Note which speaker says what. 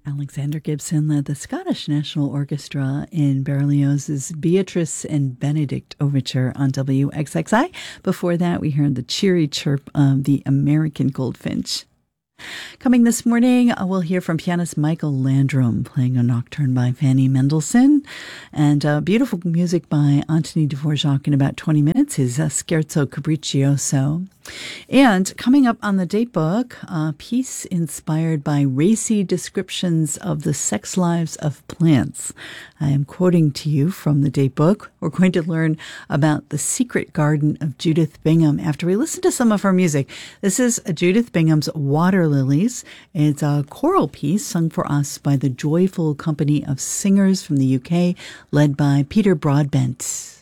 Speaker 1: Alexander Gibson led the Scottish National Orchestra in Berlioz's Beatrice and Benedict Overture on WXXI. Before that, we heard the cheery chirp of the American goldfinch. Coming this morning, we'll hear from pianist Michael Landrum playing a nocturne by Fanny Mendelssohn, and beautiful music by Anthony Dvorak in about 20 minutes, his Scherzo Capriccioso. And coming up on the date book, a piece inspired by racy descriptions of the sex lives of plants. I am quoting to you from the date book. We're going to learn about The Secret Garden of Judith Bingham after we listen to some of her music. This is Judith Bingham's Water Lilies. It's a choral piece sung for us by the Joyful Company of Singers from the UK, led by Peter Broadbent.